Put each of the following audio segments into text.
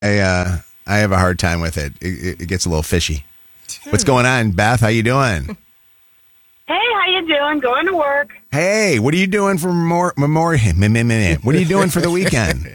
I have a hard time with it. It gets a little fishy. What's going on, Beth? How you doing? Hey, how you doing? Going to work. Hey, what are you doing for Memorial? What are you doing for the weekend?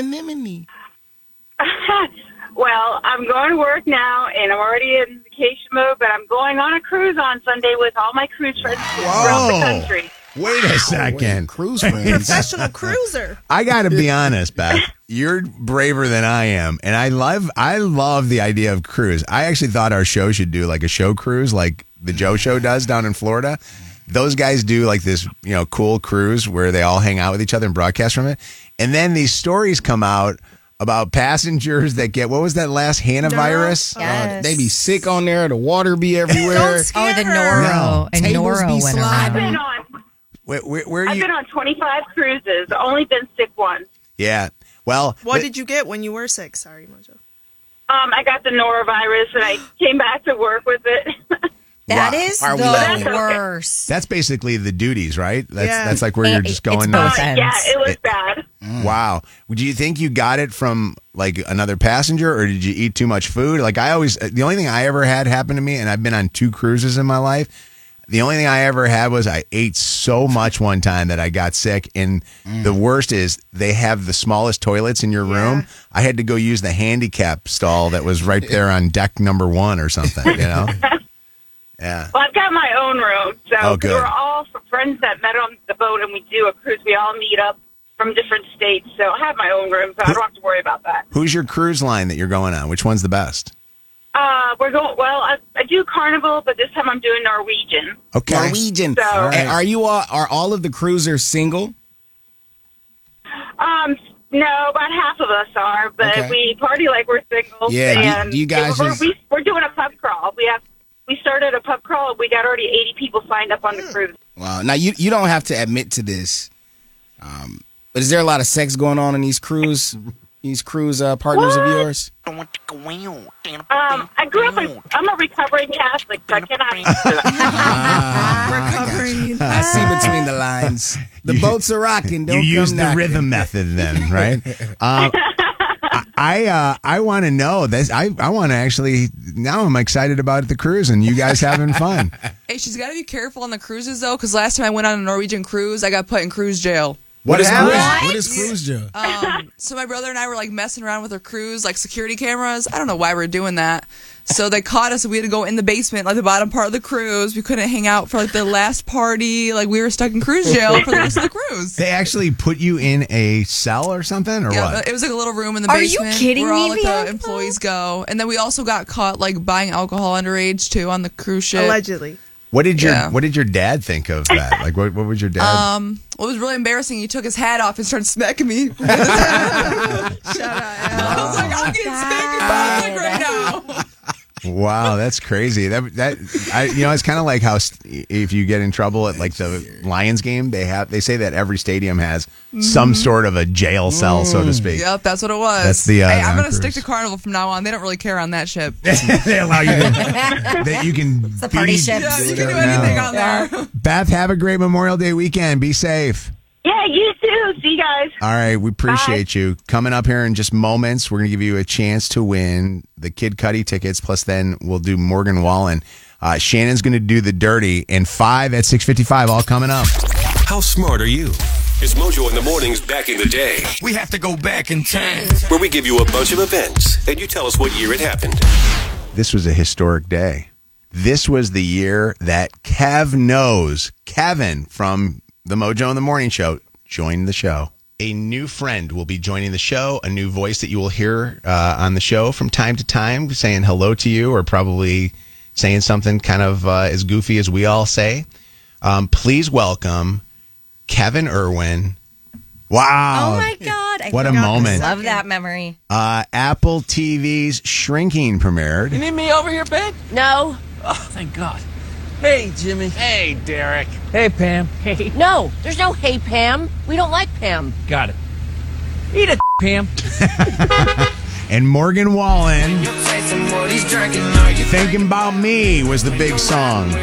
Well, I'm going to work now, and I'm already in vacation mode, but I'm going on a cruise on Sunday with all my cruise friends throughout the country. Wait a second. Cruise friends. Professional cruiser. I got to be honest, Beth. You're braver than I am, and I love the idea of cruise. I actually thought our show should do like a show cruise, like the Joe Show does down in Florida. Those guys do like this, cool cruise where they all hang out with each other and broadcast from it. And then these stories come out about passengers that get, what was that last hantavirus? Yes. They be sick on there. The water be everywhere. Don't scare the her. Noro. No. And Tables Noro be went I've sliding. been around. on. Where are I've you? been on 25 cruises. Only been sick once. Yeah. Well, What did you get when you were sick? Sorry, Mojo. I got the norovirus, and I came back to work with it. That Wow. is Are we the laughing? worst. that's basically the duties, right? Yeah. That's like where you're just going. It's both nuts. ends. Yeah, it was bad. Wow. Do you think you got it from like another passenger, or did you eat too much food? Like the only thing I ever had happen to me, and I've been on 2 cruises in my life. The only thing I ever had was I ate so much one time that I got sick. And the worst is they have the smallest toilets in your room. I had to go use the handicap stall that was right there on deck number 1 or something, Yeah. Well, I've got my own room, so Oh, good. we're all friends that met on the boat, and we do a cruise. We all meet up from different states, so I have my own room, so I don't have to worry about that. Who's your cruise line that you're going on? Which one's the best? We're going. Well, I do Carnival, but this time I'm doing Norwegian. Okay. Norwegian. So- And are all of the cruisers single? No, about half of us are, but Okay. we party like we're single. Yeah, and do you guys we're, just- we're doing a pub crawl. We started a pub crawl. We got already 80 people signed up on the cruise. Wow. Now, you don't have to admit to this, but is there a lot of sex going on in these cruise partners of yours? I grew up. I'm a recovering Catholic, so I cannot. Recovering. I see between the lines. The boats are rocking. Don't You come use the knocking. rhythm method then, right? I want to know this. I want to actually, now I'm excited about the cruise and you guys having fun. Hey, she's got to be careful on the cruises, though, because last time I went on a Norwegian cruise, I got put in cruise jail. What is happened? cruise jail? So my brother and I were, like, messing around with our cruise, like, security cameras. I don't know why we were doing that. So they caught us, and we had to go in the basement, like, the bottom part of the cruise. We couldn't hang out for, like, the last party. Like, we were stuck in cruise jail for the rest of the cruise. They actually put you in a cell or something, or Yeah, what? it was like a little room in the Are you basement kidding where all me, like Bianca? the employees go. And then we also got caught like buying alcohol underage too on the cruise ship. Allegedly. What did your Yeah. What did your dad think of that? Like, what was your dad? Well, it was really embarrassing. He took his hat off and started smacking me. Shout out. I was like, I'm getting spanked in public right now. Wow, that's crazy. It's kind of like how if you get in trouble at like the Lions game, they say that every stadium has some sort of a jail cell, so to speak. Yep, that's what it was. That's the, hey, I'm on going to stick cruise. to Carnival from now on. They don't really care on that ship. They allow you that you can the party ship. Yeah, you can do whatever anything now. on there. Beth, have a great Memorial Day weekend. Be safe. Yeah, you too. See you guys. All right, we appreciate you. Coming up here in just moments, we're going to give you a chance to win the Kid Cudi tickets, plus then we'll do Morgan Wallen. Shannon's going to do the dirty, and 5 at 6:55, all coming up. How smart are you? It's Mojo in the Mornings back in the day, We have to go back in time. where we give you a bunch of events, and you tell us what year it happened. This was a historic day. This was the year that Kevin from the Mojo in the Morning Show joined the show. A new friend will be joining the show, a new voice that you will hear on the show from time to time saying hello to you or probably saying something kind of as goofy as we all say. Please welcome Kevin Irwin. Wow. Oh, my God. I What a forgot. moment. Love that memory. Apple TV's Shrinking premiered. Need me over here, babe? No. Oh, thank God. Hey, Jimmy. Hey, Derek. Hey, Pam. Hey. No, there's no hey, Pam. We don't like Pam. Got it. Eat it, Pam. And Morgan Wallen, Thinking About Me was the big song.